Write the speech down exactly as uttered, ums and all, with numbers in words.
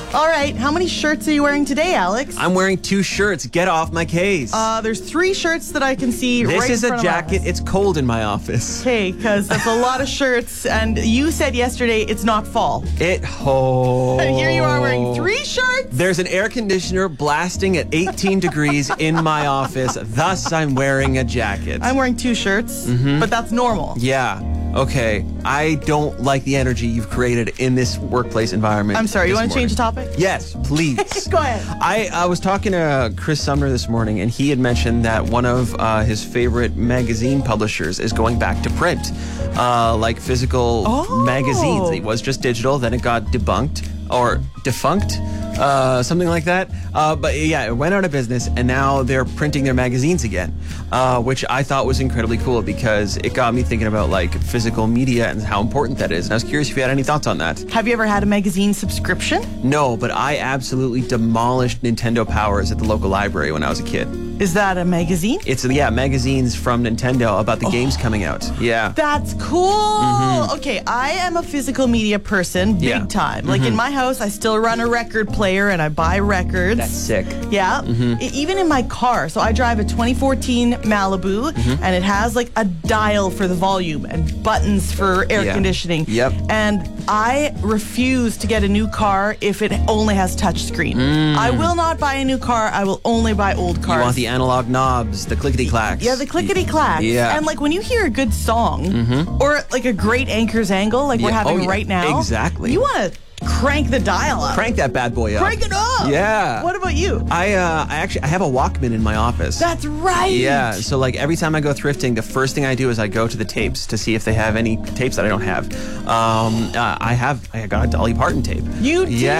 All right, how many shirts are you wearing today, Alex? I'm wearing two shirts. Get off my case. Uh, there's three shirts that I can see this right is in a front jacket. of us. It's cold in my office. Okay, because that's a lot of shirts, and you said yesterday it's not fall. It oh. And here you are wearing three shirts. There's an air conditioner blasting at eighteen degrees in my office. Thus, I'm wearing a jacket. I'm wearing two shirts, Mm-hmm. but that's normal. Yeah. Okay. I don't like the energy you've created in this workplace environment. I'm sorry, you this want to change the morning. topic? Yes, please. Go ahead. I, I was talking to Chris Sumner this morning, and he had mentioned that one of uh, his favorite magazine publishers is going back to print, uh, like physical Oh. magazines. It was just digital, then it got debunked or defunct, uh, something like that. Uh, but yeah, it went out of business, and now they're printing their magazines again, uh, which I thought was incredibly cool because it got me thinking about like physical media and how important that is. And I was curious if you had any thoughts on that. Have you ever had a magazine subscription? No, but I absolutely demolished Nintendo Powers at the local library when I was a kid. Is that a magazine? It's, yeah, magazines from Nintendo about the Oh. games coming out. Yeah. That's cool. Okay, I am a physical media person, big Yeah. time. Like in my house, I still run a record player and I buy records. That's sick. Yeah. E- even in my car. So I drive a twenty fourteen Malibu and it has like a dial for the volume and buttons for air Yeah. conditioning. Yep. And I refuse to get a new car if it only has touchscreen. I will not buy a new car. I will only buy old cars. You want the analog knobs, the clickety-clacks. Yeah, the clickety clacks. Yeah. And like when you hear a good song or like a great Anchor's Angle, like we're Yeah. having Oh, yeah. right now. Exactly. You want to crank the dial up. Crank that bad boy up. Crank it up. Yeah. What about you? I uh, I actually I have a Walkman in my office. That's right. Yeah, so like every time I go thrifting, the first thing I do is I go to the tapes to see if they have any tapes that I don't have. Um, uh, I have I got a Dolly Parton tape. You do? Yeah.